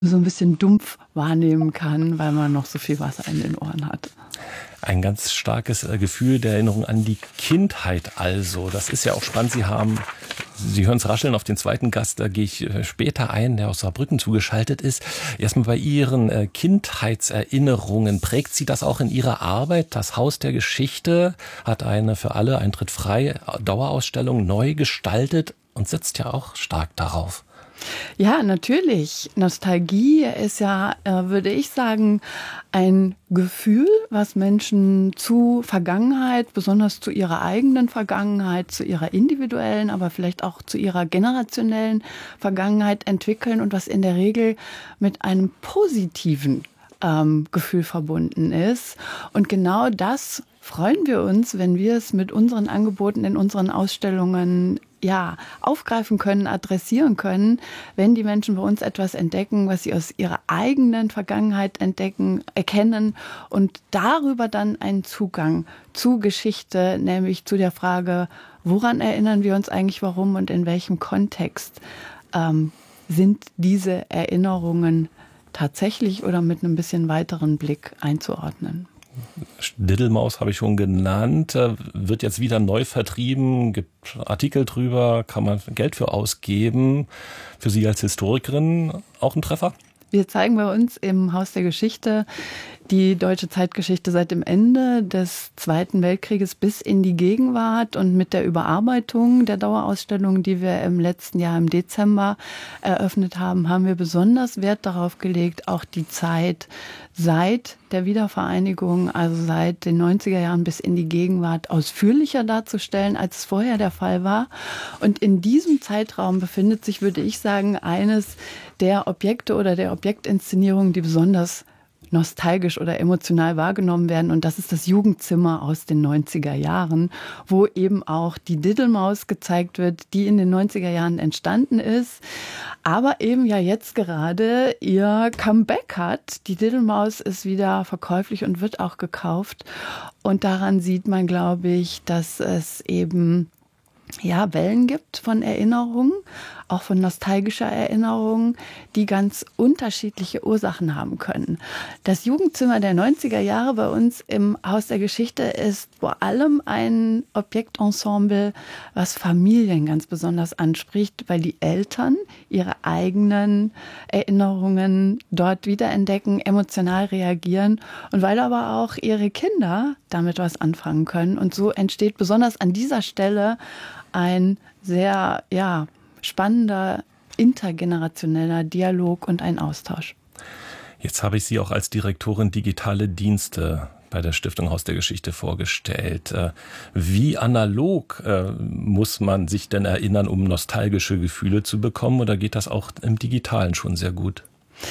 so ein bisschen dumpf wahrnehmen kann, weil man noch so viel Wasser in den Ohren hat. Ein ganz starkes Gefühl der Erinnerung an die Kindheit also. Das ist ja auch spannend. Sie hören es rascheln auf den zweiten Gast, da gehe ich später ein, der aus Saarbrücken zugeschaltet ist. Erstmal bei Ihren Kindheitserinnerungen. Prägt Sie das auch in Ihrer Arbeit? Das Haus der Geschichte hat eine für alle Eintritt frei Dauerausstellung neu gestaltet und setzt ja auch stark darauf. Ja, natürlich. Nostalgie ist ja, würde ich sagen, ein Gefühl, was Menschen zu Vergangenheit, besonders zu ihrer eigenen Vergangenheit, zu ihrer individuellen, aber vielleicht auch zu ihrer generationellen Vergangenheit entwickeln und was in der Regel mit einem positiven Gefühl verbunden ist. Und genau das freuen wir uns, wenn wir es mit unseren Angeboten in unseren Ausstellungen aufgreifen können, adressieren können, wenn die Menschen bei uns etwas entdecken, was sie aus ihrer eigenen Vergangenheit erkennen und darüber dann einen Zugang zu Geschichte, nämlich zu der Frage, woran erinnern wir uns eigentlich, warum und in welchem Kontext sind diese Erinnerungen tatsächlich oder mit einem bisschen weiteren Blick einzuordnen. Diddlemaus habe ich schon genannt, wird jetzt wieder neu vertrieben, gibt Artikel drüber, kann man Geld für ausgeben. Für Sie als Historikerin auch ein Treffer? Wir zeigen bei uns im Haus der Geschichte die deutsche Zeitgeschichte seit dem Ende des Zweiten Weltkrieges bis in die Gegenwart. Und mit der Überarbeitung der Dauerausstellung, die wir im letzten Jahr im Dezember eröffnet haben, haben wir besonders Wert darauf gelegt, auch die Zeit seit der Wiedervereinigung, also seit den 90er Jahren bis in die Gegenwart, ausführlicher darzustellen, als es vorher der Fall war. Und in diesem Zeitraum befindet sich, würde ich sagen, eines der Objekte oder der Objektinszenierungen, die besonders nostalgisch oder emotional wahrgenommen werden. Und das ist das Jugendzimmer aus den 90er Jahren, wo eben auch die Diddlemaus gezeigt wird, die in den 90er Jahren entstanden ist, aber eben ja jetzt gerade ihr Comeback hat. Die Diddlemaus ist wieder verkäuflich und wird auch gekauft. Und daran sieht man, glaube ich, dass es eben Wellen gibt von Erinnerungen, auch von nostalgischer Erinnerung, die ganz unterschiedliche Ursachen haben können. Das Jugendzimmer der 90er Jahre bei uns im Haus der Geschichte ist vor allem ein Objektensemble, was Familien ganz besonders anspricht, weil die Eltern ihre eigenen Erinnerungen dort wiederentdecken, emotional reagieren und weil aber auch ihre Kinder damit was anfangen können. Und so entsteht besonders an dieser Stelle ein sehr spannender intergenerationeller Dialog und ein Austausch. Jetzt habe ich Sie auch als Direktorin Digitale Dienste bei der Stiftung Haus der Geschichte vorgestellt. Wie analog muss man sich denn erinnern, um nostalgische Gefühle zu bekommen? Oder geht das auch im Digitalen schon sehr gut?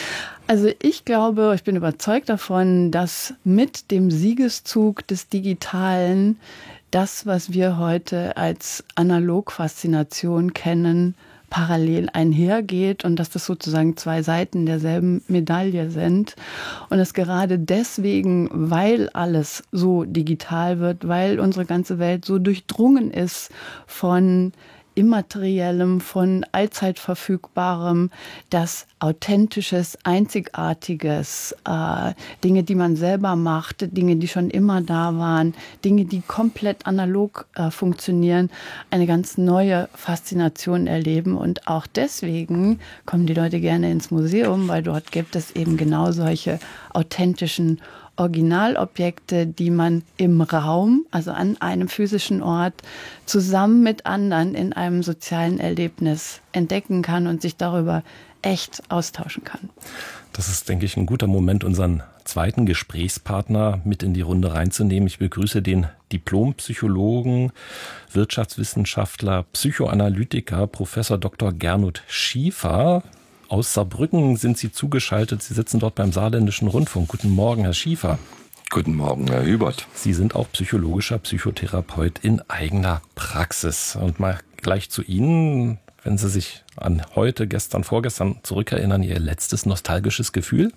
Also ich glaube, ich bin überzeugt davon, dass mit dem Siegeszug des Digitalen das, was wir heute als Analog-Faszination kennen, parallel einhergeht und dass das sozusagen zwei Seiten derselben Medaille sind. Und dass gerade deswegen, weil alles so digital wird, weil unsere ganze Welt so durchdrungen ist von Immateriellem, von allzeit Verfügbarem, das Authentisches, Einzigartiges, Dinge, die man selber macht, Dinge, die schon immer da waren, Dinge, die komplett analog funktionieren, eine ganz neue Faszination erleben. Und auch deswegen kommen die Leute gerne ins Museum, weil dort gibt es eben genau solche authentischen Originalobjekte, die man im Raum, also an einem physischen Ort, zusammen mit anderen in einem sozialen Erlebnis entdecken kann und sich darüber echt austauschen kann. Das ist, denke ich, ein guter Moment, unseren zweiten Gesprächspartner mit in die Runde reinzunehmen. Ich begrüße den Diplompsychologen, Wirtschaftswissenschaftler, Psychoanalytiker, Professor Dr. Gernot Schiefer. Aus Saarbrücken sind Sie zugeschaltet. Sie sitzen dort beim Saarländischen Rundfunk. Guten Morgen, Herr Schiefer. Guten Morgen, Herr Hubert. Sie sind auch psychologischer Psychotherapeut in eigener Praxis. Und mal gleich zu Ihnen, wenn Sie sich an heute, gestern, vorgestern zurückerinnern, Ihr letztes nostalgisches Gefühl?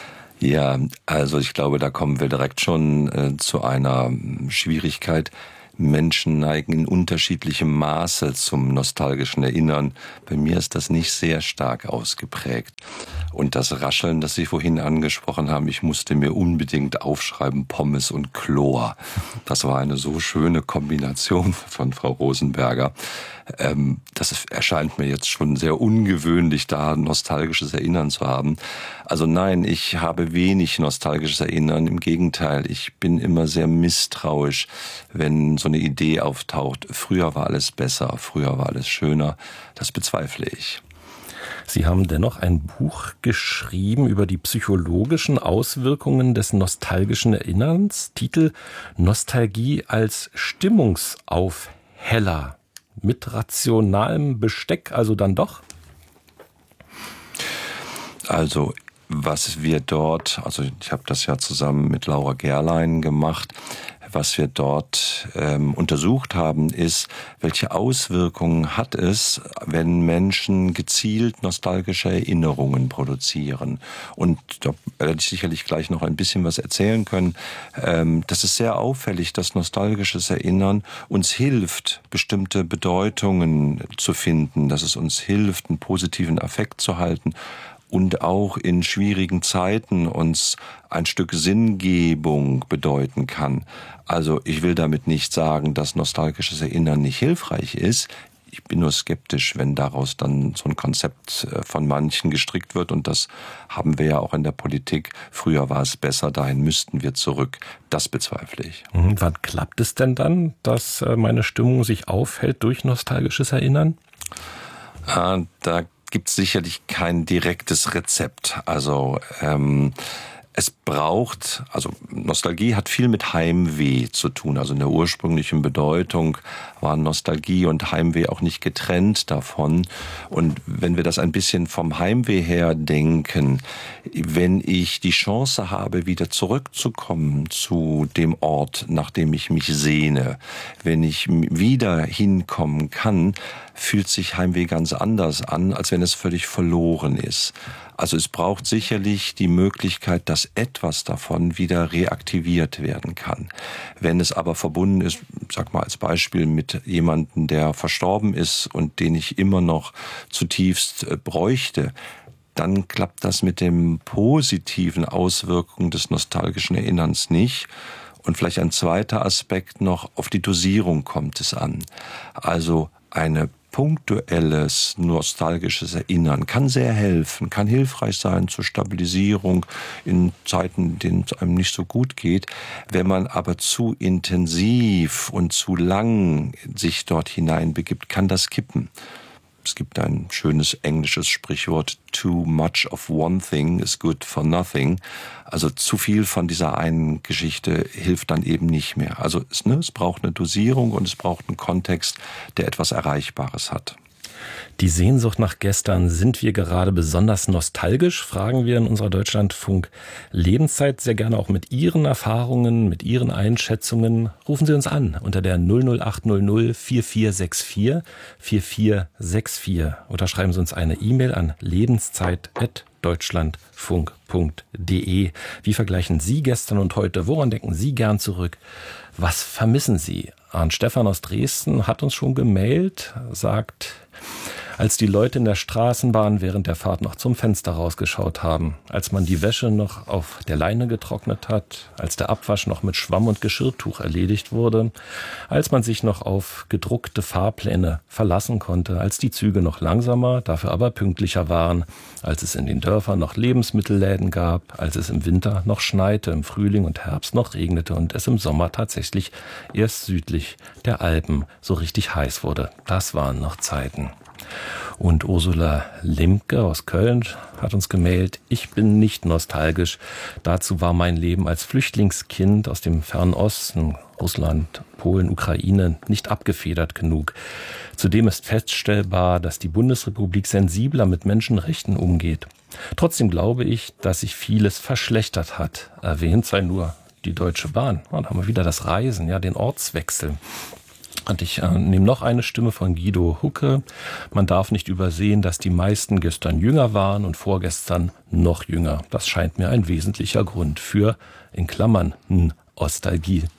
Ja, also ich glaube, da kommen wir direkt schon zu einer Schwierigkeit, Menschen neigen in unterschiedlichem Maße zum nostalgischen Erinnern. Bei mir ist das nicht sehr stark ausgeprägt. Und das Rascheln, das Sie vorhin angesprochen haben, ich musste mir unbedingt aufschreiben, Pommes und Chlor. Das war eine so schöne Kombination von Frau Rosenberger. Das erscheint mir jetzt schon sehr ungewöhnlich, da nostalgisches Erinnern zu haben. Also nein, ich habe wenig nostalgisches Erinnern. Im Gegenteil, ich bin immer sehr misstrauisch, wenn so eine Idee auftaucht. Früher war alles besser, früher war alles schöner. Das bezweifle ich. Sie haben dennoch ein Buch geschrieben über die psychologischen Auswirkungen des nostalgischen Erinnerns. Titel Nostalgie als Stimmungsaufheller. Mit rationalem Besteck also dann doch? Also was wir dort, also ich habe das ja zusammen mit Laura Gerlein gemacht, was wir dort untersucht haben, ist, welche Auswirkungen hat es, wenn Menschen gezielt nostalgische Erinnerungen produzieren. Und da werde ich sicherlich gleich noch ein bisschen was erzählen können. Das ist sehr auffällig, dass nostalgisches Erinnern uns hilft, bestimmte Bedeutungen zu finden, dass es uns hilft, einen positiven Affekt zu halten. Und auch in schwierigen Zeiten uns ein Stück Sinngebung bedeuten kann. Also ich will damit nicht sagen, dass nostalgisches Erinnern nicht hilfreich ist. Ich bin nur skeptisch, wenn daraus dann so ein Konzept von manchen gestrickt wird. Und das haben wir ja auch in der Politik. Früher war es besser, dahin müssten wir zurück. Das bezweifle ich. Wann klappt es denn dann, dass meine Stimmung sich aufhält durch nostalgisches Erinnern? Da gibt es sicherlich kein direktes Rezept. Also es braucht, also Nostalgie hat viel mit Heimweh zu tun. Also in der ursprünglichen Bedeutung waren Nostalgie und Heimweh auch nicht getrennt davon. Und wenn wir das ein bisschen vom Heimweh her denken, wenn ich die Chance habe, wieder zurückzukommen zu dem Ort, nach dem ich mich sehne, wenn ich wieder hinkommen kann, fühlt sich Heimweh ganz anders an, als wenn es völlig verloren ist. Also es braucht sicherlich die Möglichkeit, dass etwas davon wieder reaktiviert werden kann. Wenn es aber verbunden ist, sag mal als Beispiel mit jemandem, der verstorben ist und den ich immer noch zutiefst bräuchte, dann klappt das mit den positiven Auswirkungen des nostalgischen Erinnerns nicht. Und vielleicht ein zweiter Aspekt noch, auf die Dosierung kommt es an. Also eine punktuelles nostalgisches Erinnern kann sehr helfen, kann hilfreich sein zur Stabilisierung in Zeiten, in denen es einem nicht so gut geht. Wenn man aber zu intensiv und zu lang sich dort hineinbegibt, kann das kippen. Es gibt ein schönes englisches Sprichwort, too much of one thing is good for nothing. Also zu viel von dieser einen Geschichte hilft dann eben nicht mehr. Also es braucht eine Dosierung und es braucht einen Kontext, der etwas Erreichbares hat. Die Sehnsucht nach gestern, sind wir gerade besonders nostalgisch, fragen wir in unserer Deutschlandfunk Lebenszeit sehr gerne auch mit Ihren Erfahrungen, mit Ihren Einschätzungen. Rufen Sie uns an unter der 00800 4464 4464 oder schreiben Sie uns eine E-Mail an lebenszeit@deutschlandfunk.de. Wie vergleichen Sie gestern und heute? Woran denken Sie gern zurück? Was vermissen Sie? Arndt Stefan aus Dresden hat uns schon gemailt, sagt: Als die Leute in der Straßenbahn während der Fahrt noch zum Fenster rausgeschaut haben, als man die Wäsche noch auf der Leine getrocknet hat, als der Abwasch noch mit Schwamm und Geschirrtuch erledigt wurde, als man sich noch auf gedruckte Fahrpläne verlassen konnte, als die Züge noch langsamer, dafür aber pünktlicher waren, als es in den Dörfern noch Lebensmittelläden gab, als es im Winter noch schneite, im Frühling und Herbst noch regnete und es im Sommer tatsächlich erst südlich der Alpen so richtig heiß wurde. Das waren noch Zeiten. Und Ursula Limke aus Köln hat uns gemailt: Ich bin nicht nostalgisch. Dazu war mein Leben als Flüchtlingskind aus dem fernen Osten, Russland, Polen, Ukraine, nicht abgefedert genug. Zudem ist feststellbar, dass die Bundesrepublik sensibler mit Menschenrechten umgeht. Trotzdem glaube ich, dass sich vieles verschlechtert hat. Erwähnt sei nur die Deutsche Bahn. Und haben wir wieder das Reisen, ja, den Ortswechsel. Und ich nehme noch eine Stimme von Guido Hucke. Man darf nicht übersehen, dass die meisten gestern jünger waren und vorgestern noch jünger. Das scheint mir ein wesentlicher Grund für, in Klammern, Nostalgie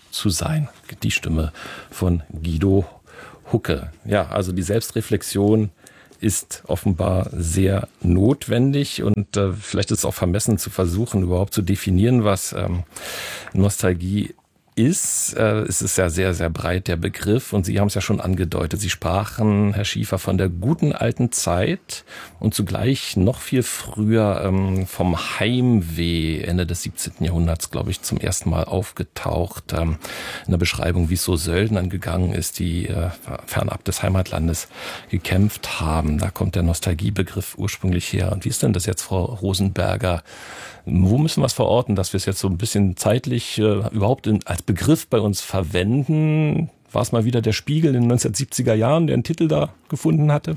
zu sein. Die Stimme von Guido Hucke. Ja, also die Selbstreflexion ist offenbar sehr notwendig und vielleicht ist es auch vermessen zu versuchen, überhaupt zu definieren, was Nostalgie ist. Es ist ja sehr, sehr breit, der Begriff. Und Sie haben es ja schon angedeutet. Sie sprachen, Herr Schiefer, von der guten alten Zeit und zugleich noch viel früher vom Heimweh, Ende des 17. Jahrhunderts, glaube ich, zum ersten Mal aufgetaucht. In der Beschreibung, wie es so Söldnern gegangen ist, die fernab des Heimatlandes gekämpft haben. Da kommt der Nostalgiebegriff ursprünglich her. Und wie ist denn das jetzt, Frau Rosenberger? Wo müssen wir es verorten, dass wir es jetzt so ein bisschen zeitlich überhaupt als Begriff bei uns verwenden? War es mal wieder der Spiegel in den 1970er Jahren, der einen Titel da gefunden hatte?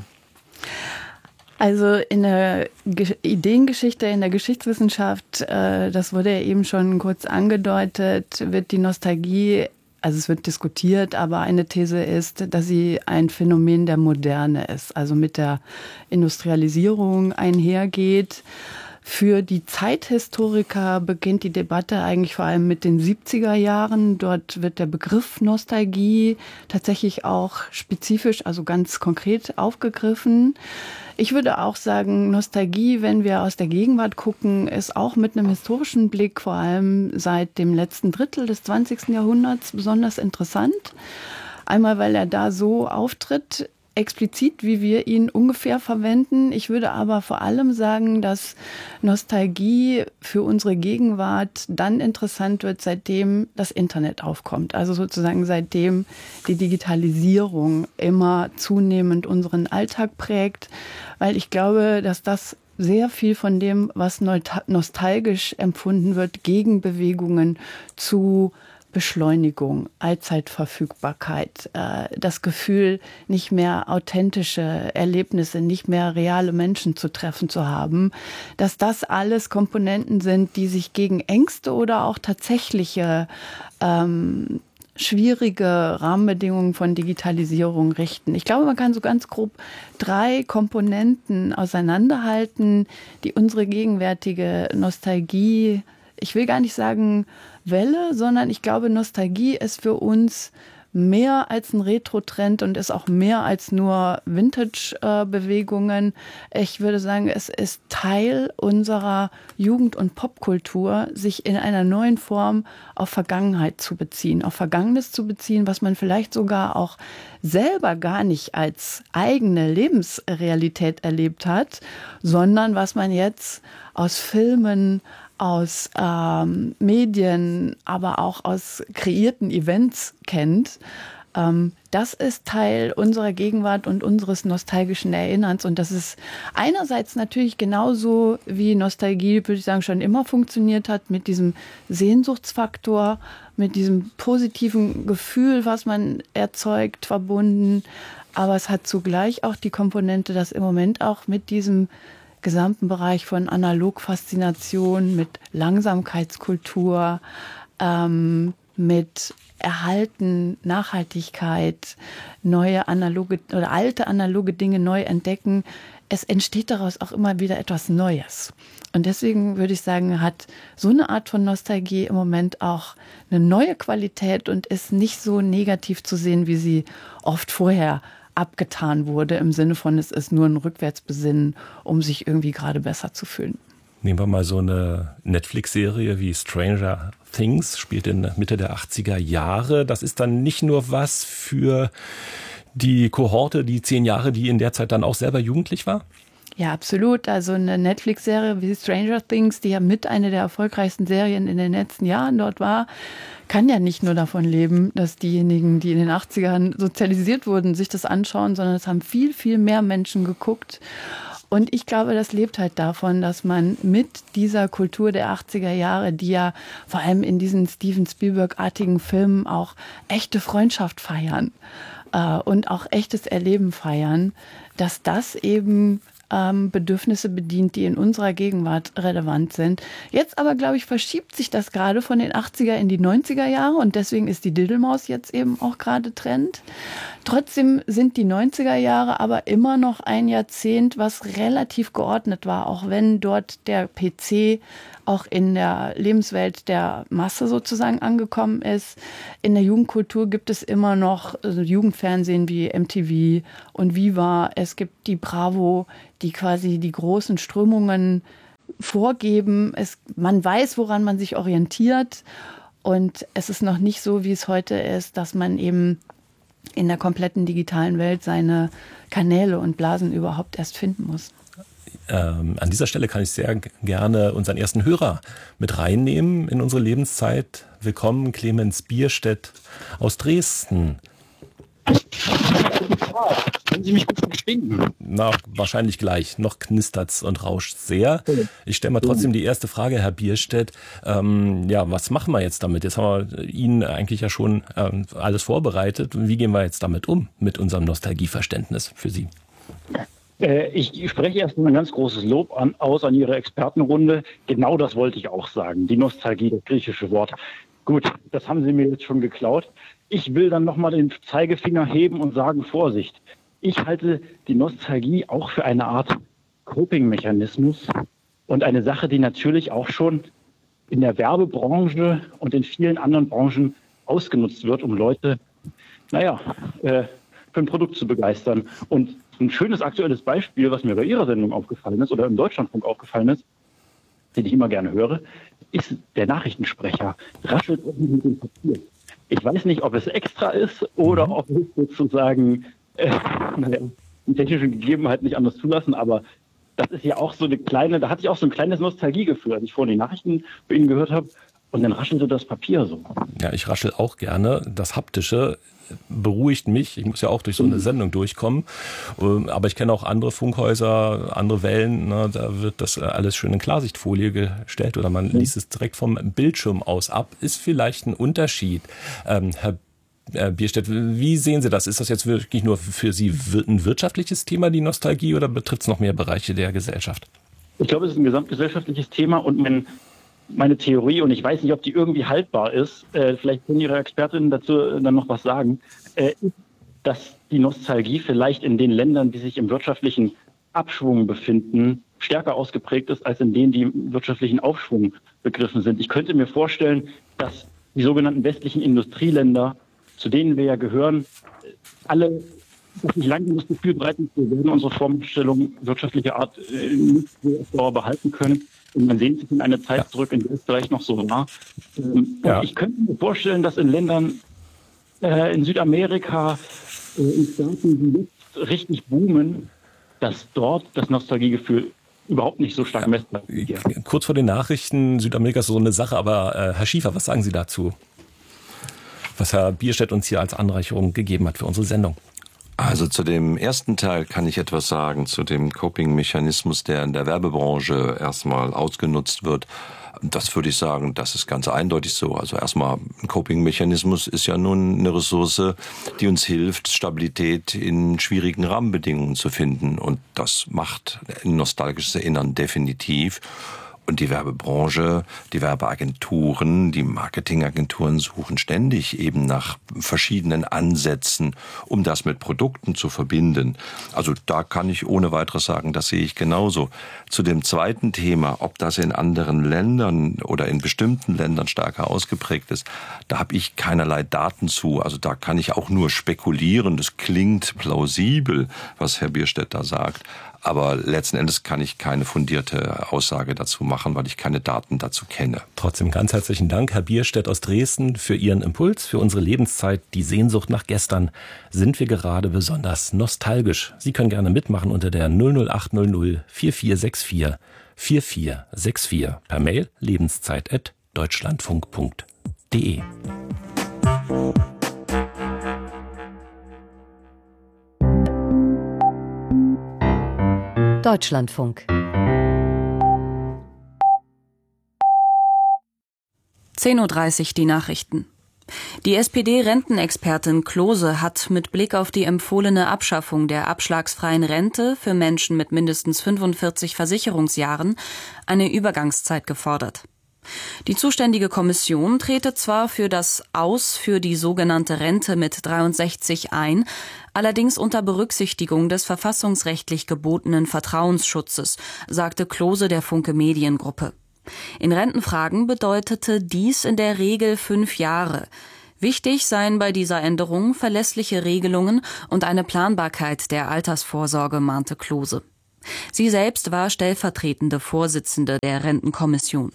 Also in der Ideengeschichte, in der Geschichtswissenschaft, das wurde ja eben schon kurz angedeutet, wird die Nostalgie, also es wird diskutiert, aber eine These ist, dass sie ein Phänomen der Moderne ist, also mit der Industrialisierung einhergeht. Für die Zeithistoriker beginnt die Debatte eigentlich vor allem mit den 70er Jahren. Dort wird der Begriff Nostalgie tatsächlich auch spezifisch, also ganz konkret aufgegriffen. Ich würde auch sagen, Nostalgie, wenn wir aus der Gegenwart gucken, ist auch mit einem historischen Blick vor allem seit dem letzten Drittel des 20. Jahrhunderts besonders interessant. Einmal, weil er da so auftritt, explizit, wie wir ihn ungefähr verwenden. Ich würde aber vor allem sagen, dass Nostalgie für unsere Gegenwart dann interessant wird, seitdem das Internet aufkommt. Also sozusagen seitdem die Digitalisierung immer zunehmend unseren Alltag prägt, weil ich glaube, dass das sehr viel von dem, was nostalgisch empfunden wird, Gegenbewegungen zu Beschleunigung, Allzeitverfügbarkeit, das Gefühl, nicht mehr authentische Erlebnisse, nicht mehr reale Menschen zu treffen zu haben, dass das alles Komponenten sind, die sich gegen Ängste oder auch tatsächliche schwierige Rahmenbedingungen von Digitalisierung richten. Ich glaube, man kann so ganz grob 3 Komponenten auseinanderhalten, die unsere gegenwärtige Nostalgie, ich will gar nicht sagen Welle, sondern ich glaube, Nostalgie ist für uns mehr als ein Retro-Trend und ist auch mehr als nur Vintage-Bewegungen. Ich würde sagen, es ist Teil unserer Jugend- und Popkultur, sich in einer neuen Form auf Vergangenheit zu beziehen, auf Vergangenes zu beziehen, was man vielleicht sogar auch selber gar nicht als eigene Lebensrealität erlebt hat, sondern was man jetzt aus Filmen, aus Medien, aber auch aus kreierten Events kennt. Das ist Teil unserer Gegenwart und unseres nostalgischen Erinnerns. Und das ist einerseits natürlich genauso, wie Nostalgie, würde ich sagen, schon immer funktioniert hat, mit diesem Sehnsuchtsfaktor, mit diesem positiven Gefühl, was man erzeugt, verbunden. Aber es hat zugleich auch die Komponente, dass im Moment auch mit diesem gesamten Bereich von Analogfaszination, mit Langsamkeitskultur, mit Erhalten, Nachhaltigkeit, neue analoge oder alte analoge Dinge neu entdecken. Es entsteht daraus auch immer wieder etwas Neues. Und deswegen würde ich sagen, hat so eine Art von Nostalgie im Moment auch eine neue Qualität und ist nicht so negativ zu sehen, wie sie oft vorher abgetan wurde, im Sinne von, es ist nur ein Rückwärtsbesinnen, um sich irgendwie gerade besser zu fühlen. Nehmen wir mal so eine Netflix-Serie wie Stranger Things, spielt in Mitte der 80er Jahre. Das ist dann nicht nur was für die Kohorte, die 10 Jahre, die in der Zeit dann auch selber jugendlich war? Ja, absolut. Also eine Netflix-Serie wie Stranger Things, die ja mit einer der erfolgreichsten Serien in den letzten Jahren dort war, kann ja nicht nur davon leben, dass diejenigen, die in den 80ern sozialisiert wurden, sich das anschauen, sondern es haben viel, viel mehr Menschen geguckt. Und ich glaube, das lebt halt davon, dass man mit dieser Kultur der 80er Jahre, die ja vor allem in diesen Steven Spielberg-artigen Filmen auch echte Freundschaft feiern und auch echtes Erleben feiern, dass das eben Bedürfnisse bedient, die in unserer Gegenwart relevant sind. Jetzt aber, glaube ich, verschiebt sich das gerade von den 80er in die 90er Jahre und deswegen ist die Diddelmaus jetzt eben auch gerade Trend. Trotzdem sind die 90er Jahre aber immer noch ein Jahrzehnt, was relativ geordnet war, auch wenn dort der PC auch in der Lebenswelt der Masse sozusagen angekommen ist. In der Jugendkultur gibt es immer noch Jugendfernsehen wie MTV und Viva. Es gibt die Bravo, die quasi die großen Strömungen vorgeben. Man weiß, woran man sich orientiert. Und es ist noch nicht so, wie es heute ist, dass man eben in der kompletten digitalen Welt seine Kanäle und Blasen überhaupt erst finden muss. An dieser Stelle kann ich sehr gerne unseren ersten Hörer mit reinnehmen in unsere Lebenszeit. Willkommen, Clemens Bierstedt aus Dresden. Können Sie mich gut verstehen? Na, wahrscheinlich gleich. Noch knistert's und rauscht sehr. Ich stelle mal trotzdem die erste Frage, Herr Bierstedt. Was machen wir jetzt damit? Jetzt haben wir Ihnen eigentlich ja schon alles vorbereitet. Wie gehen wir jetzt damit um, mit unserem Nostalgieverständnis für Sie? Ich spreche erst mal ein ganz großes Lob aus an Ihre Expertenrunde. Genau das wollte ich auch sagen. Die Nostalgie, das griechische Wort. Gut, das haben Sie mir jetzt schon geklaut. Ich will dann nochmal den Zeigefinger heben und sagen, Vorsicht. Ich halte die Nostalgie auch für eine Art Coping-Mechanismus und eine Sache, die natürlich auch schon in der Werbebranche und in vielen anderen Branchen ausgenutzt wird, um Leute, für ein Produkt zu begeistern. Und ein schönes aktuelles Beispiel, was mir bei Ihrer Sendung aufgefallen ist oder im Deutschlandfunk aufgefallen ist, den ich immer gerne höre, ist der Nachrichtensprecher. Raschelt mit dem Papier. Ich weiß nicht, ob es extra ist oder ob es sozusagen die technischen Gegebenheiten nicht anders zulassen, aber das ist ja auch so eine kleine, da hatte ich auch so ein kleines Nostalgiegefühl, als ich vorhin die Nachrichten bei Ihnen gehört habe und dann raschelte das Papier so. Ja, ich raschel auch gerne. Das Haptische beruhigt mich. Ich muss ja auch durch so eine Sendung durchkommen. Aber ich kenne auch andere Funkhäuser, andere Wellen. Ne, da wird das alles schön in Klarsichtfolie gestellt oder man liest es direkt vom Bildschirm aus ab. Ist vielleicht ein Unterschied. Herr Bierstedt, wie sehen Sie das? Ist das jetzt wirklich nur für Sie ein wirtschaftliches Thema, die Nostalgie, oder betrifft es noch mehr Bereiche der Gesellschaft? Ich glaube, es ist ein gesamtgesellschaftliches Thema und meine Theorie, und ich weiß nicht, ob die irgendwie haltbar ist, vielleicht können Ihre Expertinnen dazu dann noch was sagen, ist, dass die Nostalgie vielleicht in den Ländern, die sich im wirtschaftlichen Abschwung befinden, stärker ausgeprägt ist, als in denen, die im wirtschaftlichen Aufschwung begriffen sind. Ich könnte mir vorstellen, dass die sogenannten westlichen Industrieländer, zu denen wir ja gehören, alle nicht lange das Gefühl breiten, wir werden unsere Vorstellung wirtschaftlicher Art nicht so auf Dauer behalten können. Und man sehnt sich in eine Zeit zurück, in der es vielleicht noch so war. Ich könnte mir vorstellen, dass in Ländern in Südamerika, in Staaten, die jetzt richtig boomen, dass dort das Nostalgiegefühl überhaupt nicht so stark messbar ist. Kurz vor den Nachrichten, Südamerika ist so eine Sache, aber Herr Schiefer, was sagen Sie dazu? Was Herr Bierstedt uns hier als Anreicherung gegeben hat für unsere Sendung. Also zu dem ersten Teil kann ich etwas sagen, zu dem Coping-Mechanismus, der in der Werbebranche erstmal ausgenutzt wird. Das würde ich sagen, das ist ganz eindeutig so. Also erstmal, ein Coping-Mechanismus ist ja nun eine Ressource, die uns hilft, Stabilität in schwierigen Rahmenbedingungen zu finden. Und das macht ein nostalgisches Erinnern definitiv. Und die Werbebranche, die Werbeagenturen, die Marketingagenturen suchen ständig eben nach verschiedenen Ansätzen, um das mit Produkten zu verbinden. Also da kann ich ohne weiteres sagen, das sehe ich genauso. Zu dem zweiten Thema, ob das in anderen Ländern oder in bestimmten Ländern stärker ausgeprägt ist, da habe ich keinerlei Daten zu. Also da kann ich auch nur spekulieren. Das klingt plausibel, was Herr Bierstedt da sagt. Aber letzten Endes kann ich keine fundierte Aussage dazu machen, weil ich keine Daten dazu kenne. Trotzdem ganz herzlichen Dank, Herr Bierstedt aus Dresden, für Ihren Impuls, für unsere Lebenszeit, die Sehnsucht nach gestern. Sind wir gerade besonders nostalgisch? Sie können gerne mitmachen unter der 00800 4464 4464 per Mail lebenszeit@deutschlandfunk.de. Deutschlandfunk. 10:30 Uhr die Nachrichten. Die SPD-Rentenexpertin Klose hat mit Blick auf die empfohlene Abschaffung der abschlagsfreien Rente für Menschen mit mindestens 45 Versicherungsjahren eine Übergangszeit gefordert. Die zuständige Kommission trete zwar für das Aus für die sogenannte Rente mit 63 ein, allerdings unter Berücksichtigung des verfassungsrechtlich gebotenen Vertrauensschutzes, sagte Klose der Funke Mediengruppe. In Rentenfragen bedeutete dies in der Regel 5 Jahre. Wichtig seien bei dieser Änderung verlässliche Regelungen und eine Planbarkeit der Altersvorsorge, mahnte Klose. Sie selbst war stellvertretende Vorsitzende der Rentenkommission.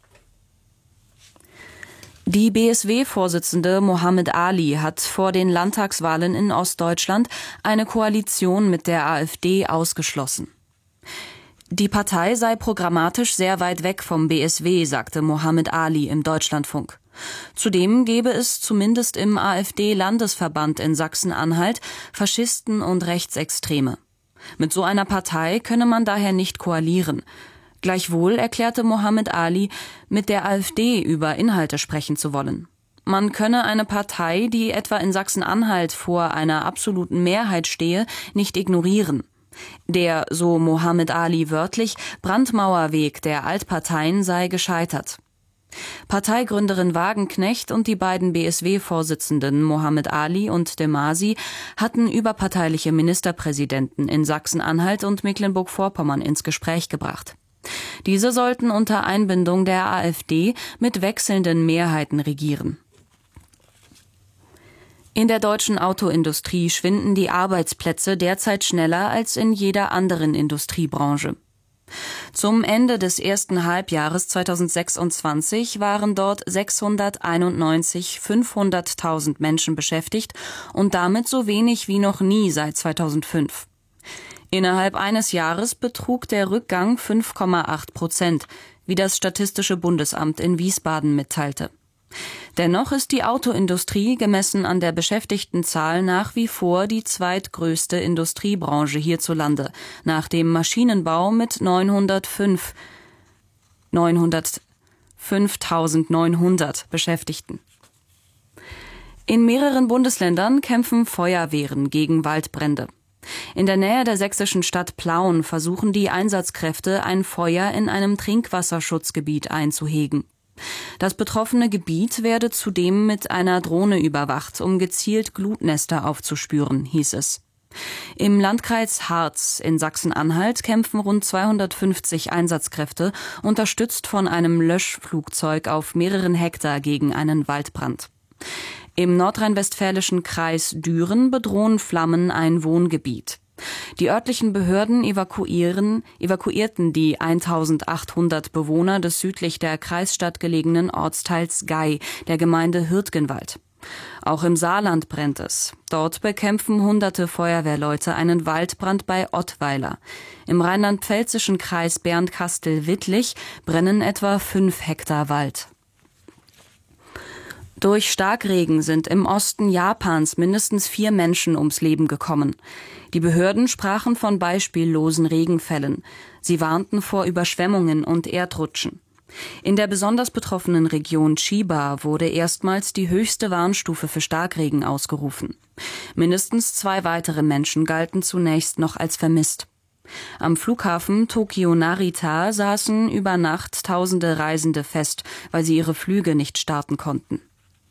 Die BSW-Vorsitzende Mohammed Ali hat vor den Landtagswahlen in Ostdeutschland eine Koalition mit der AfD ausgeschlossen. Die Partei sei programmatisch sehr weit weg vom BSW, sagte Mohammed Ali im Deutschlandfunk. Zudem gebe es zumindest im AfD-Landesverband in Sachsen-Anhalt Faschisten und Rechtsextreme. Mit so einer Partei könne man daher nicht koalieren. Gleichwohl erklärte Mohammed Ali, mit der AfD über Inhalte sprechen zu wollen. Man könne eine Partei, die etwa in Sachsen-Anhalt vor einer absoluten Mehrheit stehe, nicht ignorieren. Der, so Mohammed Ali wörtlich, Brandmauerweg der Altparteien sei gescheitert. Parteigründerin Wagenknecht und die beiden BSW-Vorsitzenden Mohammed Ali und de Masi hatten überparteiliche Ministerpräsidenten in Sachsen-Anhalt und Mecklenburg-Vorpommern ins Gespräch gebracht. Diese sollten unter Einbindung der AfD mit wechselnden Mehrheiten regieren. In der deutschen Autoindustrie schwinden die Arbeitsplätze derzeit schneller als in jeder anderen Industriebranche. Zum Ende des ersten Halbjahres 2026 waren dort 691 500.000 Menschen beschäftigt und damit so wenig wie noch nie seit 2005. Innerhalb eines Jahres betrug der Rückgang 5,8%, wie das Statistische Bundesamt in Wiesbaden mitteilte. Dennoch ist die Autoindustrie gemessen an der Beschäftigtenzahl nach wie vor die zweitgrößte Industriebranche hierzulande, nach dem Maschinenbau mit 905.900 Beschäftigten. In mehreren Bundesländern kämpfen Feuerwehren gegen Waldbrände. In der Nähe der sächsischen Stadt Plauen versuchen die Einsatzkräfte, ein Feuer in einem Trinkwasserschutzgebiet einzuhegen. Das betroffene Gebiet werde zudem mit einer Drohne überwacht, um gezielt Glutnester aufzuspüren, hieß es. Im Landkreis Harz in Sachsen-Anhalt kämpfen rund 250 Einsatzkräfte, unterstützt von einem Löschflugzeug auf mehreren Hektar gegen einen Waldbrand. Im nordrhein-westfälischen Kreis Düren bedrohen Flammen ein Wohngebiet. Die örtlichen Behörden evakuierten die 1800 Bewohner des südlich der Kreisstadt gelegenen Ortsteils Gei, der Gemeinde Hürtgenwald. Auch im Saarland brennt es. Dort bekämpfen hunderte Feuerwehrleute einen Waldbrand bei Ottweiler. Im rheinland-pfälzischen Kreis Bernkastel-Wittlich brennen etwa 5 Hektar Wald. Durch Starkregen sind im Osten Japans mindestens 4 Menschen ums Leben gekommen. Die Behörden sprachen von beispiellosen Regenfällen. Sie warnten vor Überschwemmungen und Erdrutschen. In der besonders betroffenen Region Chiba wurde erstmals die höchste Warnstufe für Starkregen ausgerufen. Mindestens 2 weitere Menschen galten zunächst noch als vermisst. Am Flughafen Tokio-Narita saßen über Nacht tausende Reisende fest, weil sie ihre Flüge nicht starten konnten.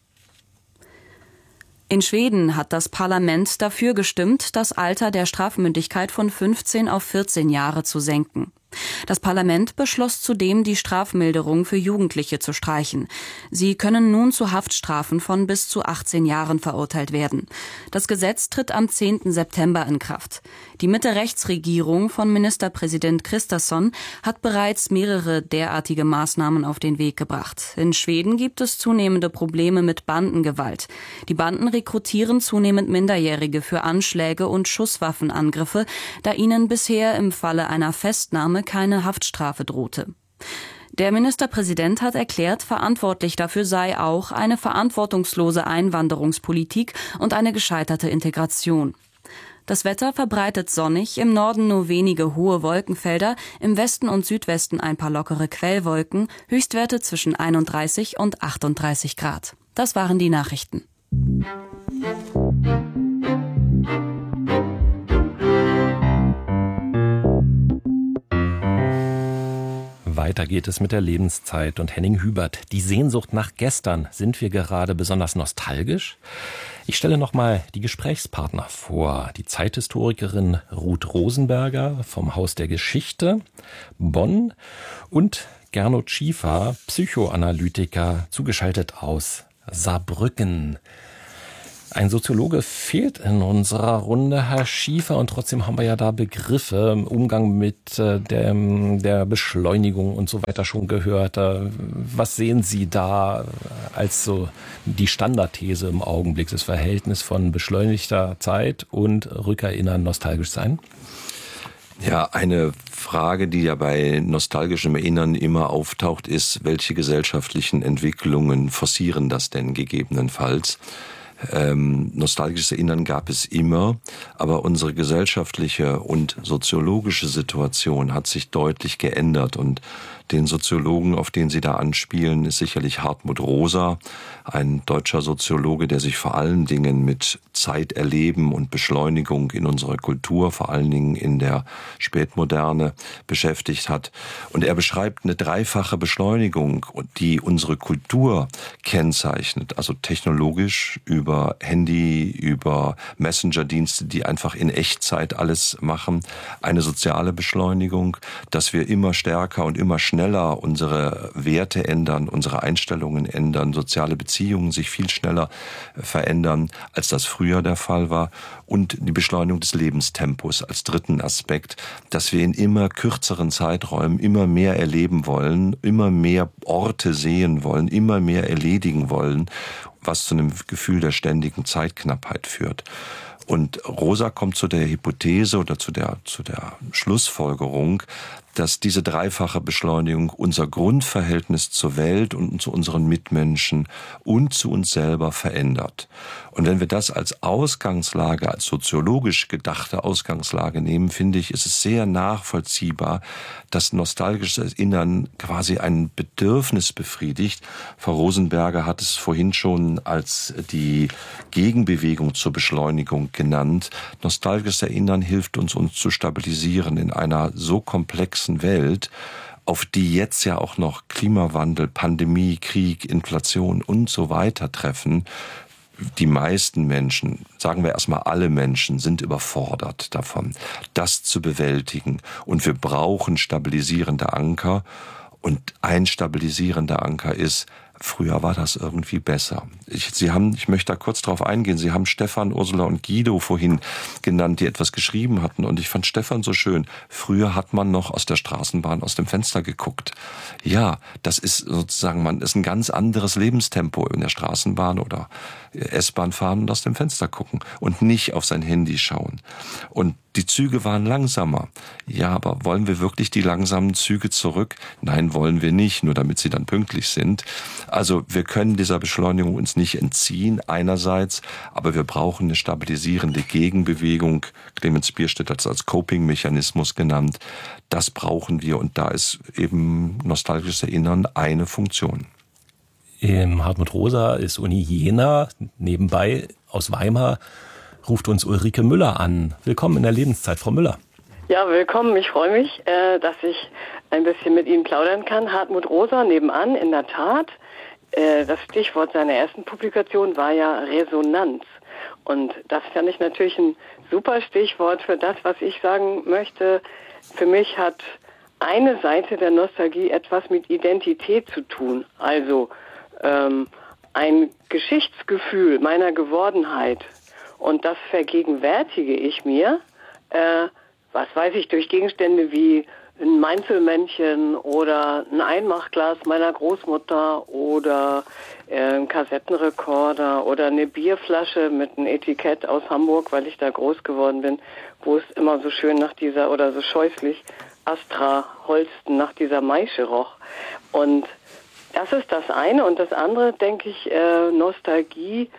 In Schweden hat das Parlament dafür gestimmt, das Alter der Strafmündigkeit von 15 auf 14 Jahre zu senken. Das Parlament beschloss zudem, die Strafmilderung für Jugendliche zu streichen. Sie können nun zu Haftstrafen von bis zu 18 Jahren verurteilt werden. Das Gesetz tritt am 10. September in Kraft. Die Mitte-Rechts-Regierung von Ministerpräsident Kristersson hat bereits mehrere derartige Maßnahmen auf den Weg gebracht. In Schweden gibt es zunehmende Probleme mit Bandengewalt. Die Banden rekrutieren zunehmend Minderjährige für Anschläge und Schusswaffenangriffe, da ihnen bisher im Falle einer Festnahme keine Haftstrafe drohte. Der Ministerpräsident hat erklärt, verantwortlich dafür sei auch eine verantwortungslose Einwanderungspolitik und eine gescheiterte Integration. Das Wetter verbreitet sonnig, im Norden nur wenige hohe Wolkenfelder, im Westen und Südwesten ein paar lockere Quellwolken, Höchstwerte zwischen 31 und 38 Grad. Das waren die Nachrichten. Weiter geht es mit der Lebenszeit und Henning Hubert. Die Sehnsucht nach gestern. Sind wir gerade besonders nostalgisch? Ich stelle nochmal die Gesprächspartner vor. Die Zeithistorikerin Ruth Rosenberger vom Haus der Geschichte, Bonn, und Gernot Schiefer, Psychoanalytiker, zugeschaltet aus Saarbrücken. Ein Soziologe fehlt in unserer Runde, Herr Schiefer, und trotzdem haben wir ja da Begriffe im Umgang mit der Beschleunigung und so weiter schon gehört. Was sehen Sie da als so die Standardthese im Augenblick, das Verhältnis von beschleunigter Zeit und Rückerinnern, nostalgisch sein? Ja, eine Frage, die ja bei nostalgischem Erinnern immer auftaucht, ist, welche gesellschaftlichen Entwicklungen forcieren das denn gegebenenfalls? Nostalgisches Erinnern gab es immer, aber unsere gesellschaftliche und soziologische Situation hat sich deutlich geändert, und den Soziologen, auf den Sie da anspielen, ist sicherlich Hartmut Rosa, ein deutscher Soziologe, der sich vor allen Dingen mit Zeiterleben und Beschleunigung in unserer Kultur, vor allen Dingen in der Spätmoderne, beschäftigt hat. Und er beschreibt eine dreifache Beschleunigung, die unsere Kultur kennzeichnet, also technologisch über Handy, über Messenger-Dienste, die einfach in Echtzeit alles machen, eine soziale Beschleunigung, dass wir immer stärker und immer schneller unsere Werte ändern, unsere Einstellungen ändern, soziale Beziehungen sich viel schneller verändern, als das früher der Fall war, und die Beschleunigung des Lebenstempos als dritten Aspekt, dass wir in immer kürzeren Zeiträumen immer mehr erleben wollen, immer mehr Orte sehen wollen, immer mehr erledigen wollen, was zu einem Gefühl der ständigen Zeitknappheit führt. Und Rosa kommt zu der Hypothese oder zu der Schlussfolgerung, dass diese dreifache Beschleunigung unser Grundverhältnis zur Welt und zu unseren Mitmenschen und zu uns selber verändert. Und wenn wir das als Ausgangslage, als soziologisch gedachte Ausgangslage nehmen, finde ich, ist es sehr nachvollziehbar, dass nostalgisches Erinnern quasi ein Bedürfnis befriedigt. Frau Rosenberger hat es vorhin schon als die Gegenbewegung zur Beschleunigung genannt. Nostalgisches Erinnern hilft uns zu stabilisieren in einer so komplexen Welt, auf die jetzt ja auch noch Klimawandel, Pandemie, Krieg, Inflation und so weiter treffen. Die meisten Menschen, sagen wir erstmal alle Menschen, sind überfordert davon, das zu bewältigen. Und wir brauchen stabilisierende Anker. Und ein stabilisierender Anker ist, früher war das irgendwie besser. Ich möchte da kurz drauf eingehen. Sie haben Stefan, Ursula und Guido vorhin genannt, die etwas geschrieben hatten. Und ich fand Stefan so schön. Früher hat man noch aus der Straßenbahn aus dem Fenster geguckt. Ja, das ist sozusagen, ist ein ganz anderes Lebenstempo in der Straßenbahn oder S-Bahn fahren und aus dem Fenster gucken und nicht auf sein Handy schauen. Und die Züge waren langsamer. Ja, aber wollen wir wirklich die langsamen Züge zurück? Nein, wollen wir nicht, nur damit sie dann pünktlich sind. Also wir können dieser Beschleunigung uns nicht entziehen einerseits, aber wir brauchen eine stabilisierende Gegenbewegung. Clemens Bierstedt hat es als Coping-Mechanismus genannt. Das brauchen wir, und da ist eben nostalgisches Erinnern eine Funktion. Hartmut Rosa ist Uni Jena. Nebenbei aus Weimar ruft uns Ulrike Müller an. Willkommen in der Lebenszeit, Frau Müller. Ja, willkommen. Ich freue mich, dass ich ein bisschen mit Ihnen plaudern kann. Hartmut Rosa nebenan, in der Tat. Das Stichwort seiner ersten Publikation war ja Resonanz. Und das fand ich natürlich ein super Stichwort für das, was ich sagen möchte. Für mich hat eine Seite der Nostalgie etwas mit Identität zu tun. Also ein Geschichtsgefühl meiner Gewordenheit. Und das vergegenwärtige ich mir, was weiß ich, durch Gegenstände wie ein Mainzelmännchen oder ein Einmachglas meiner Großmutter oder ein Kassettenrekorder oder eine Bierflasche mit einem Etikett aus Hamburg, weil ich da groß geworden bin, wo es immer so schön nach dieser, oder so scheußlich, Astra Holsten nach dieser Maische roch. Und das ist das eine. Und das andere, denke ich, Nostalgie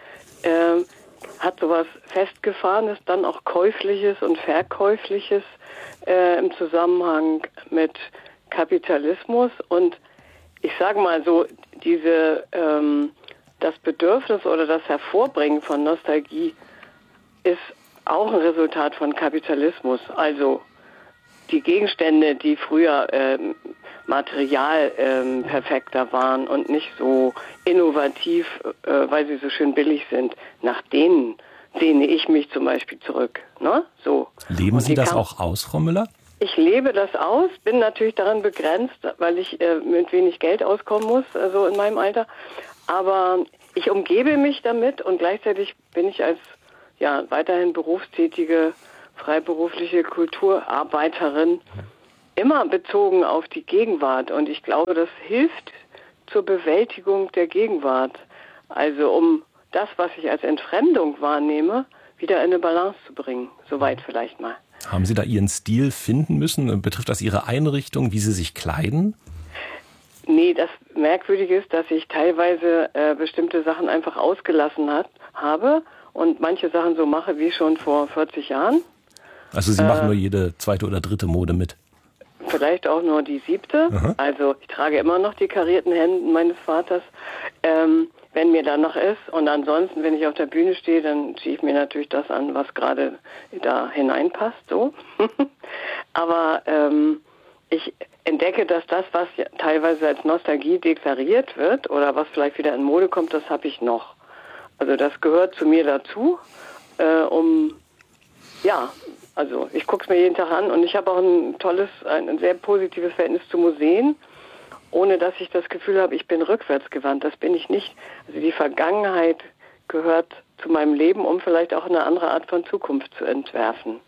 hat sowas Festgefahrenes, dann auch Käufliches und Verkäufliches im Zusammenhang mit Kapitalismus. Und ich sage mal so, diese das Bedürfnis oder das Hervorbringen von Nostalgie ist auch ein Resultat von Kapitalismus. Also die Gegenstände, die früher material perfekter waren und nicht so innovativ, weil sie so schön billig sind, nach denen sehne ich mich zum Beispiel zurück. Ne? So. Leben Sie das auch aus, Frau Müller? Ich lebe das aus, bin natürlich daran begrenzt, weil ich mit wenig Geld auskommen muss, also in meinem Alter. Aber ich umgebe mich damit und gleichzeitig bin ich als weiterhin berufstätige, freiberufliche Kulturarbeiterin immer bezogen auf die Gegenwart. Und ich glaube, das hilft zur Bewältigung der Gegenwart. Also um das, was ich als Entfremdung wahrnehme, wieder in eine Balance zu bringen. Soweit vielleicht mal. Haben Sie da Ihren Stil finden müssen? Betrifft das Ihre Einrichtung, wie Sie sich kleiden? Nee, das Merkwürdige ist, dass ich teilweise bestimmte Sachen einfach ausgelassen habe und manche Sachen so mache wie schon vor 40 Jahren. Also Sie machen nur jede zweite oder dritte Mode mit? Vielleicht auch nur die 7. Aha. Also ich trage immer noch die karierten Hemden meines Vaters, wenn mir danach ist. Und ansonsten, wenn ich auf der Bühne stehe, dann ziehe ich mir natürlich das an, was gerade da hineinpasst. So. Aber ich entdecke, dass das, was teilweise als Nostalgie deklariert wird oder was vielleicht wieder in Mode kommt, das habe ich noch. Also das gehört zu mir dazu, also ich gucke es mir jeden Tag an und ich habe auch ein sehr positives Verhältnis zu Museen, ohne dass ich das Gefühl habe, ich bin rückwärtsgewandt. Das bin ich nicht. Also die Vergangenheit gehört zu meinem Leben, um vielleicht auch eine andere Art von Zukunft zu entwerfen.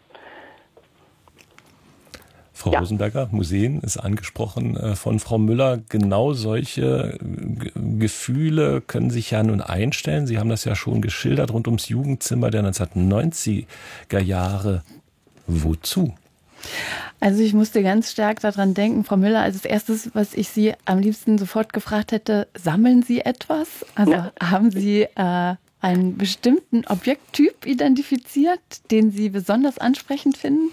Frau Rosenberger, Museen ist angesprochen von Frau Müller. Genau solche Gefühle können sich ja nun einstellen. Sie haben das ja schon geschildert rund ums Jugendzimmer der 1990er Jahre. Wozu? Also ich musste ganz stark daran denken, Frau Müller, als erstes, was ich Sie am liebsten sofort gefragt hätte, sammeln Sie etwas? Also haben Sie einen bestimmten Objekttyp identifiziert, den Sie besonders ansprechend finden?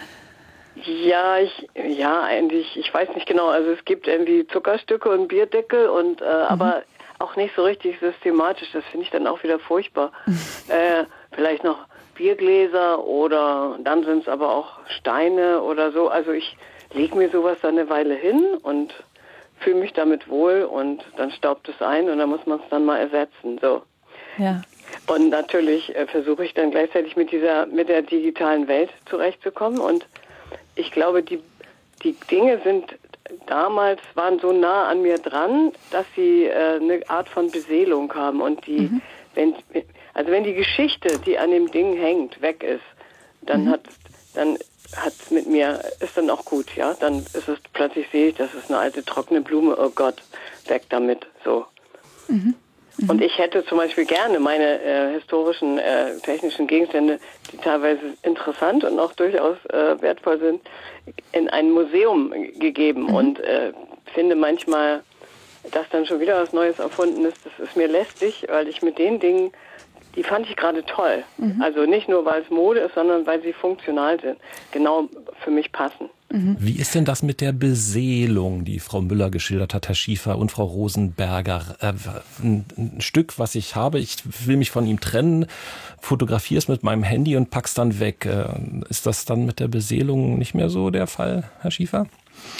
Eigentlich, ich weiß nicht genau. Also es gibt irgendwie Zuckerstücke und Bierdeckel und aber auch nicht so richtig systematisch. Das finde ich dann auch wieder furchtbar. Vielleicht noch Biergläser oder dann sind es aber auch Steine oder so. Also ich lege mir sowas dann eine Weile hin und fühle mich damit wohl und dann staubt es ein und dann muss man es dann mal ersetzen. So. Ja. Und natürlich versuche ich dann gleichzeitig mit der digitalen Welt zurechtzukommen und ich glaube, die Dinge waren so nah an mir dran, dass sie eine Art von Beseelung haben und wenn die Geschichte, die an dem Ding hängt, weg ist, dann hat's mit mir, ist dann auch gut, ja. Dann ist es plötzlich, sehe ich, das ist eine alte trockene Blume, oh Gott, weg damit, so. Und ich hätte zum Beispiel gerne meine historischen, technischen Gegenstände, die teilweise interessant und auch durchaus wertvoll sind, in ein Museum gegeben und finde manchmal, dass dann schon wieder was Neues erfunden ist. Das ist mir lästig, weil ich mit den Dingen, die fand ich gerade toll. Also nicht nur, weil es Mode ist, sondern weil sie funktional sind, genau für mich passen. Wie ist denn das mit der Beseelung, die Frau Müller geschildert hat, Herr Schiefer und Frau Rosenberger? Ein Stück, was ich habe, ich will mich von ihm trennen, fotografiere es mit meinem Handy und pack's dann weg. Ist das dann mit der Beseelung nicht mehr so der Fall, Herr Schiefer?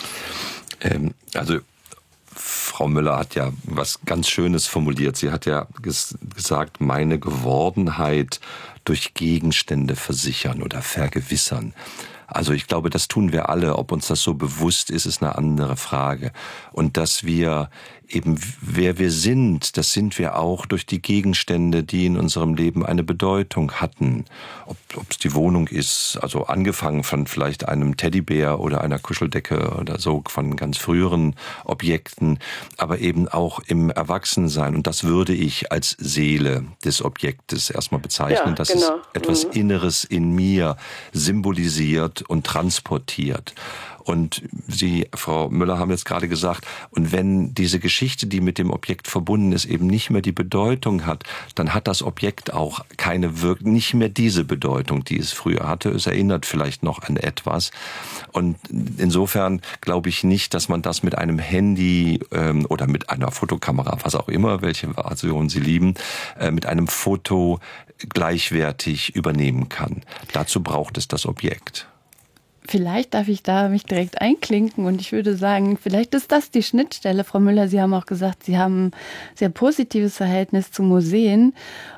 Frau Müller hat ja was ganz Schönes formuliert. Sie hat ja gesagt, meine Gewordenheit durch Gegenstände versichern oder vergewissern. Also ich glaube, das tun wir alle. Ob uns das so bewusst ist, ist eine andere Frage. Und dass wir eben, wer wir sind, das sind wir auch durch die Gegenstände, die in unserem Leben eine Bedeutung hatten. Ob es die Wohnung ist, also angefangen von vielleicht einem Teddybär oder einer Kuscheldecke oder so, von ganz früheren Objekten, aber eben auch im Erwachsensein. Und das würde ich als Seele des Objektes erstmal bezeichnen, dass es etwas Inneres in mir symbolisiert und transportiert. Und Sie, Frau Müller, haben jetzt gerade gesagt, und wenn diese Geschichte, die mit dem Objekt verbunden ist, eben nicht mehr die Bedeutung hat, dann hat das Objekt auch nicht mehr diese Bedeutung, die es früher hatte. Es erinnert vielleicht noch an etwas. Und insofern glaube ich nicht, dass man das mit einem Handy oder mit einer Fotokamera, was auch immer, welche Version Sie lieben, mit einem Foto gleichwertig übernehmen kann. Dazu braucht es das Objekt. Vielleicht darf ich da mich direkt einklinken und ich würde sagen, vielleicht ist das die Schnittstelle. Frau Müller, Sie haben auch gesagt, Sie haben ein sehr positives Verhältnis zu Museen,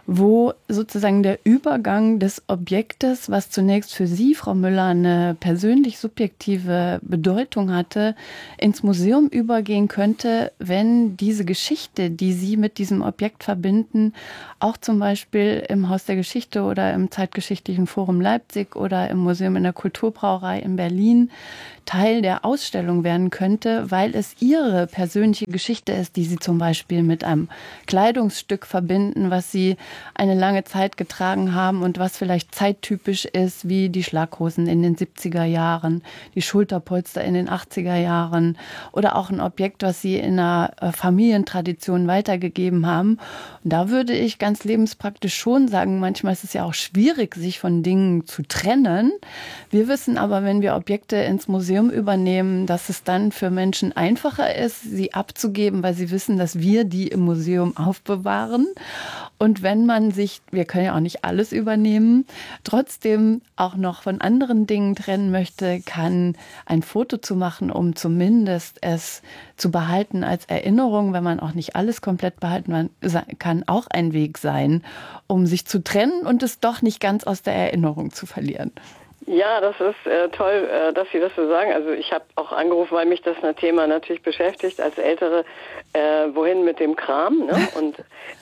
wo sozusagen der Übergang des Objektes, was zunächst für Sie, Frau Müller, eine persönlich subjektive Bedeutung hatte, ins Museum übergehen könnte, wenn diese Geschichte, die Sie mit diesem Objekt verbinden, auch zum Beispiel im Haus der Geschichte oder im Zeitgeschichtlichen Forum Leipzig oder im Museum in der Kulturbrauerei in Berlin Teil der Ausstellung werden könnte, weil es Ihre persönliche Geschichte ist, die Sie zum Beispiel mit einem Kleidungsstück verbinden, was Sie eine lange Zeit getragen haben und was vielleicht zeittypisch ist, wie die Schlaghosen in den 70er Jahren, die Schulterpolster in den 80er Jahren oder auch ein Objekt, was Sie in einer Familientradition weitergegeben haben. Und da würde ich ganz lebenspraktisch schon sagen, manchmal ist es ja auch schwierig, sich von Dingen zu trennen. Wir wissen aber, wenn wir Objekte ins Museum übernehmen, dass es dann für Menschen einfacher ist, sie abzugeben, weil sie wissen, dass wir die im Museum aufbewahren. Und wenn man sich, wir können ja auch nicht alles übernehmen, trotzdem auch noch von anderen Dingen trennen möchte, kann ein Foto zu machen, um zumindest es zu behalten als Erinnerung, wenn man auch nicht alles komplett behalten kann, auch ein Weg sein, um sich zu trennen und es doch nicht ganz aus der Erinnerung zu verlieren. Ja, das ist toll, dass Sie das so sagen. Also ich habe auch angerufen, weil mich das Thema natürlich beschäftigt als Ältere, wohin mit dem Kram. Ne? Und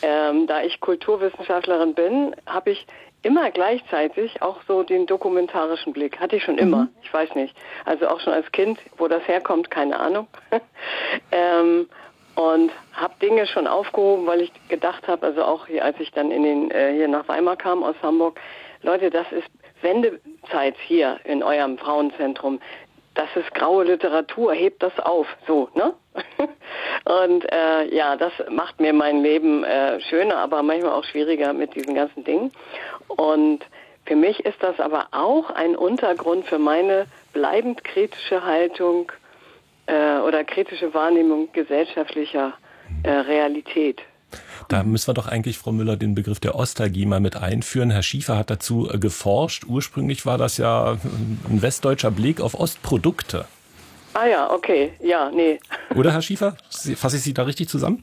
da ich Kulturwissenschaftlerin bin, habe ich immer gleichzeitig auch so den dokumentarischen Blick. Hatte ich schon immer, ich weiß nicht. Also auch schon als Kind, wo das herkommt, keine Ahnung. Und habe Dinge schon aufgehoben, weil ich gedacht habe, also auch hier, als ich dann hier nach Weimar kam aus Hamburg, Leute, das ist Wendezeit hier in eurem Frauenzentrum. Das ist graue Literatur, hebt das auf, so, ne? Und das macht mir mein Leben schöner, aber manchmal auch schwieriger mit diesen ganzen Dingen. Und für mich ist das aber auch ein Untergrund für meine bleibend kritische Haltung oder kritische Wahrnehmung gesellschaftlicher Realität. Da müssen wir doch eigentlich, Frau Müller, den Begriff der Ostalgie mal mit einführen. Herr Schiefer hat dazu geforscht. Ursprünglich war das ja ein westdeutscher Blick auf Ostprodukte. Ah ja, okay. Ja, nee. Oder, Herr Schiefer? Fasse ich Sie da richtig zusammen?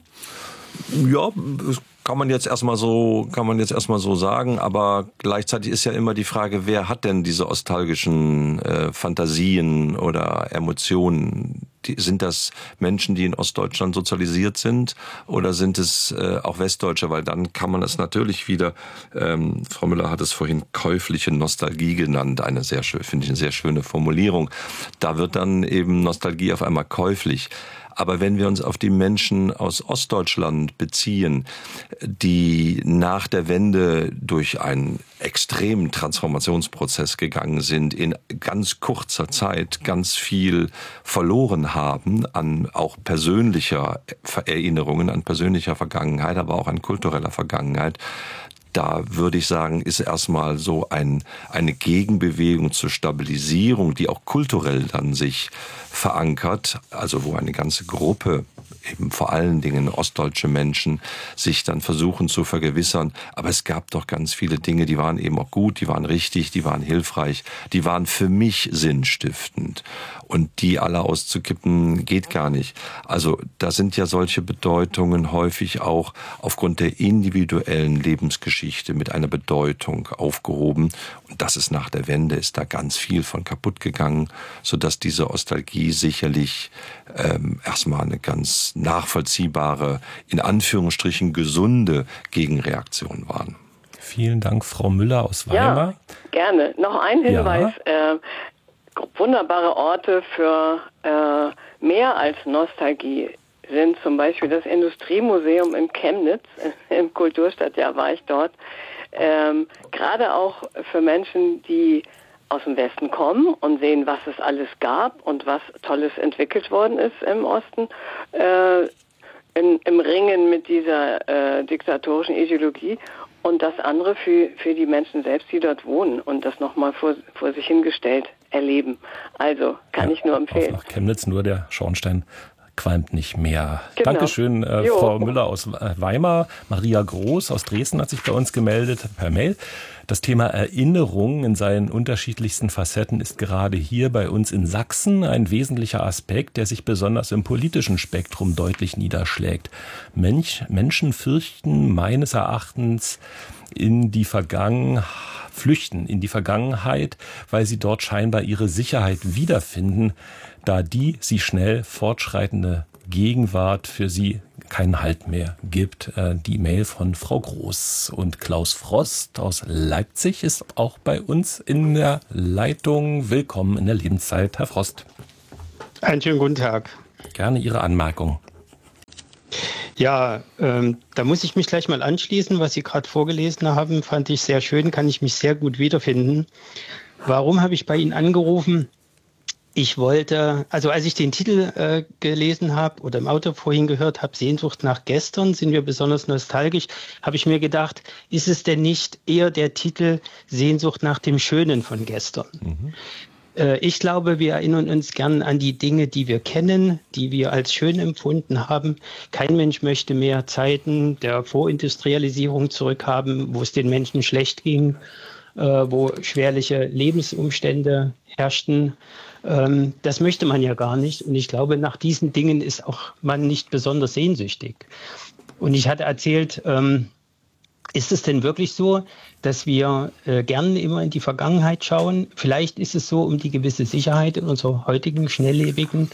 Ja, kann man jetzt erstmal so sagen, aber gleichzeitig ist ja immer die Frage, wer hat denn diese nostalgischen Fantasien oder Emotionen? Sind das Menschen, die in Ostdeutschland sozialisiert sind, oder sind es auch Westdeutsche? Weil dann kann man es natürlich wieder, Frau Müller hat es vorhin käufliche Nostalgie genannt, finde ich eine sehr schöne Formulierung. Da wird dann eben Nostalgie auf einmal käuflich. Aber wenn wir uns auf die Menschen aus Ostdeutschland beziehen, die nach der Wende durch einen extremen Transformationsprozess gegangen sind, in ganz kurzer Zeit ganz viel verloren haben an auch persönlicher Erinnerungen, an persönlicher Vergangenheit, aber auch an kultureller Vergangenheit, da würde ich sagen, ist erstmal so eine Gegenbewegung zur Stabilisierung, die auch kulturell dann sich verankert, also wo eine ganze Gruppe, eben vor allen Dingen ostdeutsche Menschen, sich dann versuchen zu vergewissern. Aber es gab doch ganz viele Dinge, die waren eben auch gut, die waren richtig, die waren hilfreich, die waren für mich sinnstiftend. Und die alle auszukippen, geht gar nicht. Also da sind ja solche Bedeutungen häufig auch aufgrund der individuellen Lebensgeschichte mit einer Bedeutung aufgehoben. Und das ist nach der Wende, ist da ganz viel von kaputt gegangen, sodass diese Nostalgie sicherlich erstmal eine ganz nachvollziehbare, in Anführungsstrichen gesunde Gegenreaktion waren. Vielen Dank, Frau Müller aus Weimar. Ja, gerne. Noch ein Hinweis. Ja. Wunderbare Orte für mehr als Nostalgie sind zum Beispiel das Industriemuseum in Chemnitz, im Kulturstadtjahr war ich dort. Gerade auch für Menschen, die aus dem Westen kommen und sehen, was es alles gab und was Tolles entwickelt worden ist im Osten, im Ringen mit dieser diktatorischen Ideologie, und das andere für die Menschen selbst, die dort wohnen und das nochmal vor sich hingestellt erleben. Also kann ich nur empfehlen. Nach Chemnitz nur der Schornstein qualmt nicht mehr. Genau. Dankeschön, Frau Müller aus Weimar. Maria Groß aus Dresden hat sich bei uns gemeldet per Mail. Das Thema Erinnerung in seinen unterschiedlichsten Facetten ist gerade hier bei uns in Sachsen ein wesentlicher Aspekt, der sich besonders im politischen Spektrum deutlich niederschlägt. Menschen fürchten meines Erachtens flüchten in die Vergangenheit, weil sie dort scheinbar ihre Sicherheit wiederfinden, da die sie schnell fortschreitende Gegenwart für sie keinen Halt mehr gibt. Die Mail von Frau Groß. Und Klaus Frost aus Leipzig ist auch bei uns in der Leitung. Willkommen in der Lebenszeit, Herr Frost. Einen schönen guten Tag. Gerne Ihre Anmerkung. Ja, da muss ich mich gleich mal anschließen. Was Sie gerade vorgelesen haben, fand ich sehr schön, kann ich mich sehr gut wiederfinden. Warum habe ich bei Ihnen angerufen? Ich wollte, also als ich den Titel gelesen habe oder im Auto vorhin gehört habe, Sehnsucht nach gestern, sind wir besonders nostalgisch, habe ich mir gedacht, ist es denn nicht eher der Titel Sehnsucht nach dem Schönen von gestern? Ich glaube, wir erinnern uns gern an die Dinge, die wir kennen, die wir als schön empfunden haben. Kein Mensch möchte mehr Zeiten der Vorindustrialisierung zurückhaben, wo es den Menschen schlecht ging, wo schwerliche Lebensumstände herrschten. Das möchte man ja gar nicht. Und ich glaube, nach diesen Dingen ist auch man nicht besonders sehnsüchtig. Und ich hatte erzählt, ist es denn wirklich so, dass wir gerne immer in die Vergangenheit schauen? Vielleicht ist es so, um die gewisse Sicherheit in unserer heutigen, schnelllebigen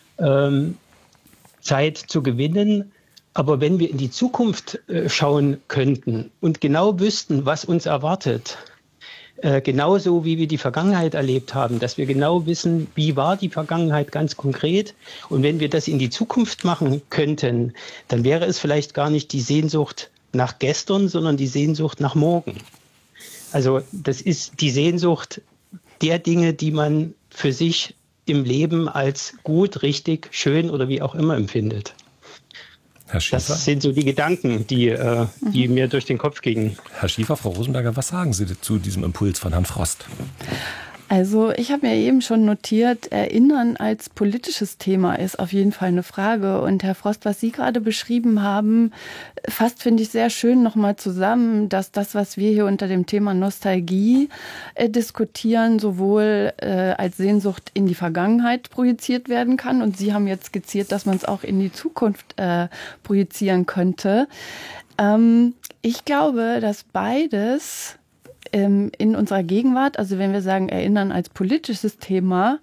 Zeit zu gewinnen. Aber wenn wir in die Zukunft schauen könnten und genau wüssten, was uns erwartet, genauso wie wir die Vergangenheit erlebt haben, dass wir genau wissen, wie war die Vergangenheit ganz konkret. Und wenn wir das in die Zukunft machen könnten, dann wäre es vielleicht gar nicht die Sehnsucht nach gestern, sondern die Sehnsucht nach morgen. Also das ist die Sehnsucht der Dinge, die man für sich im Leben als gut, richtig, schön oder wie auch immer empfindet. Herr Schiefer? Das sind so die Gedanken, die mir durch den Kopf gingen. Herr Schiefer, Frau Rosenberger, was sagen Sie zu diesem Impuls von Herrn Frost? Also ich habe mir eben schon notiert, Erinnern als politisches Thema ist auf jeden Fall eine Frage. Und Herr Frost, was Sie gerade beschrieben haben, fasst, finde ich, sehr schön nochmal zusammen, dass das, was wir hier unter dem Thema Nostalgie diskutieren, sowohl als Sehnsucht in die Vergangenheit projiziert werden kann. Und Sie haben jetzt skizziert, dass man es auch in die Zukunft projizieren könnte. Ich glaube, dass beides in unserer Gegenwart, also wenn wir sagen, Erinnern als politisches Thema,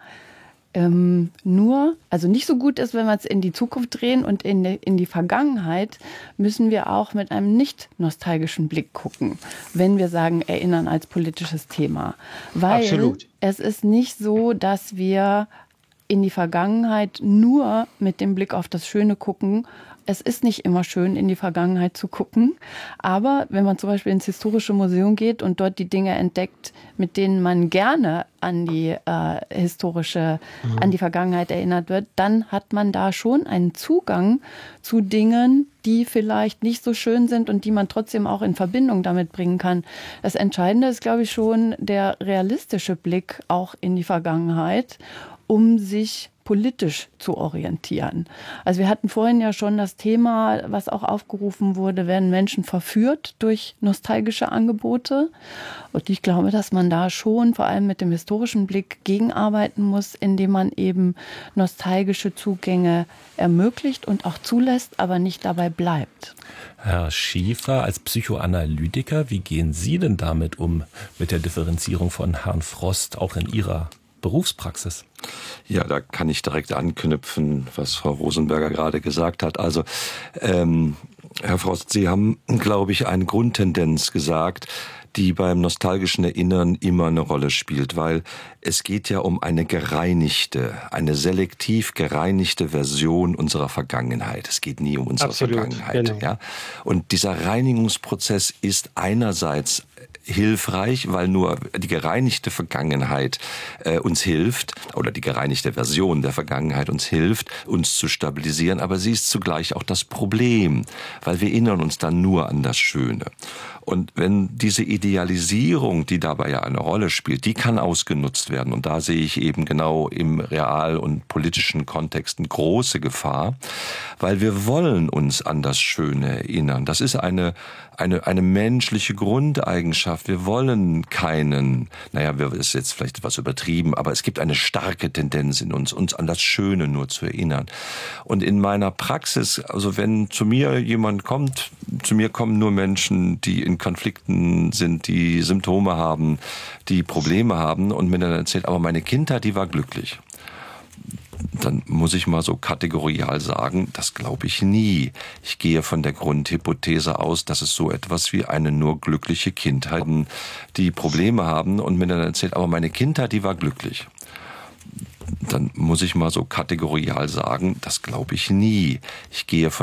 also nicht so gut ist, wenn wir es in die Zukunft drehen und in die Vergangenheit, müssen wir auch mit einem nicht nostalgischen Blick gucken, wenn wir sagen, Erinnern als politisches Thema. Weil Absolut. Es ist nicht so, dass wir in die Vergangenheit nur mit dem Blick auf das Schöne gucken. Es ist nicht immer schön, in die Vergangenheit zu gucken. Aber wenn man zum Beispiel ins Historische Museum geht und dort die Dinge entdeckt, mit denen man gerne an die an die Vergangenheit erinnert wird, dann hat man da schon einen Zugang zu Dingen, die vielleicht nicht so schön sind und die man trotzdem auch in Verbindung damit bringen kann. Das Entscheidende ist, glaube ich, schon der realistische Blick auch in die Vergangenheit, um sich politisch zu orientieren. Also wir hatten vorhin ja schon das Thema, was auch aufgerufen wurde, werden Menschen verführt durch nostalgische Angebote. Und ich glaube, dass man da schon vor allem mit dem historischen Blick gegenarbeiten muss, indem man eben nostalgische Zugänge ermöglicht und auch zulässt, aber nicht dabei bleibt. Herr Schiefer, als Psychoanalytiker, wie gehen Sie denn damit um, mit der Differenzierung von Herrn Frost, auch in Ihrer Berufspraxis? Ja, da kann ich direkt anknüpfen, was Frau Rosenberger gerade gesagt hat. Also, Herr Frost, Sie haben, glaube ich, eine Grundtendenz gesagt, die beim nostalgischen Erinnern immer eine Rolle spielt, weil Es geht ja um eine selektiv gereinigte Version unserer Vergangenheit. Es geht nie um unsere Vergangenheit. Genau. Ja? Und dieser Reinigungsprozess ist einerseits hilfreich, weil nur die gereinigte Vergangenheit uns hilft, oder die gereinigte Version der Vergangenheit uns hilft, uns zu stabilisieren, aber sie ist zugleich auch das Problem, weil wir erinnern uns dann nur an das Schöne. Und wenn diese Idealisierung, die dabei ja eine Rolle spielt, die kann ausgenutzt werden. Und da sehe ich eben genau im real- und politischen Kontext eine große Gefahr, weil wir wollen uns an das Schöne erinnern. Das ist eine menschliche Grundeigenschaft. Wir wollen keinen, ist jetzt vielleicht etwas übertrieben, aber es gibt eine starke Tendenz in uns an das Schöne nur zu erinnern. Und in meiner Praxis, also wenn zu mir jemand kommt, zu mir kommen nur Menschen, die in Konflikten sind, die Symptome haben, die Probleme haben und mir dann erzählt, aber meine Kindheit, die war glücklich. Dann muss ich mal so kategorial sagen, das glaube ich nie. Ich gehe von der Grundhypothese aus, dass es so etwas wie eine nur glückliche Kindheit, die Probleme haben und mir dann erzählt, aber meine Kindheit, die war glücklich. Dann muss ich mal so kategorial sagen, das glaube ich nie. Ich gehe von